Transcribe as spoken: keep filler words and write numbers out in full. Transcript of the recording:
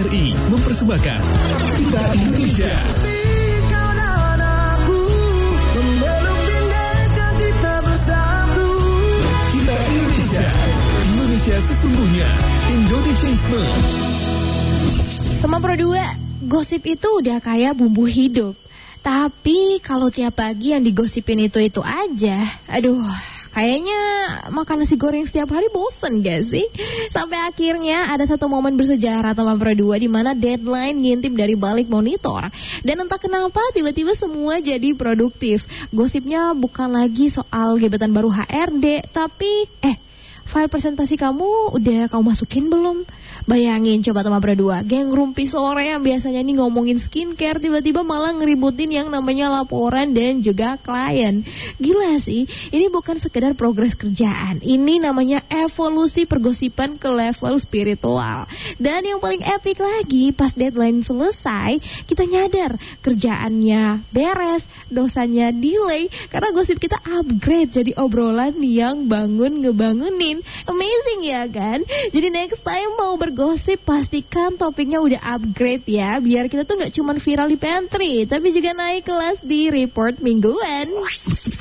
R I mempersembahkan Kita Indonesia. Kita Indonesia, Indonesia sesungguhnya, Indonesiaisme. Teman Pro dua, gosip itu udah kayak bumbu hidup. Tapi kalau tiap pagi yang digosipin itu-itu aja, aduh, kayaknya makan nasi goreng setiap hari bosen gak sih? Sampai akhirnya ada satu momen bersejarah teman Pro dua di mana Deadline ngintip dari balik monitor. Dan entah kenapa tiba-tiba semua jadi produktif. Gosipnya bukan lagi soal gebetan baru H R D, tapi eh file presentasi kamu udah kamu masukin belum? Bayangin coba teman Pro dua, geng rumpi sore yang biasanya nih ngomongin skincare tiba-tiba malah ngeributin yang namanya laporan dan juga klien. Gila sih, ini bukan sekedar progres kerjaan, ini namanya evolusi pergosipan ke level spiritual. Dan yang paling epic lagi, pas deadline selesai, kita nyadar kerjaannya beres, dosanya delay, karena gosip kita upgrade jadi obrolan yang bangun ngebangunin. Amazing ya kan? Jadi next time mau bergosip pastikan topiknya udah upgrade ya, biar kita tuh gak cuma viral di pantry, tapi juga naik kelas di report mingguan.